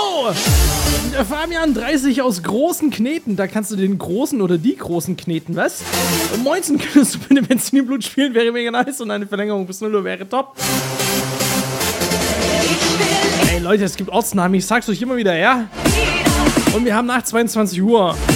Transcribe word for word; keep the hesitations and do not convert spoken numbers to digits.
Yo! Der Fabian dreißig aus Großen Kneten. Da kannst du den Großen oder die Großen kneten, was? Moinsen, könntest du bitte Benzin im Blut spielen? Wäre mega nice und eine Verlängerung bis null Uhr wäre top. Ey Leute, es gibt Ortsnamen, ich sag's euch immer wieder, ja? Und wir haben nach zweiundzwanzig Uhr.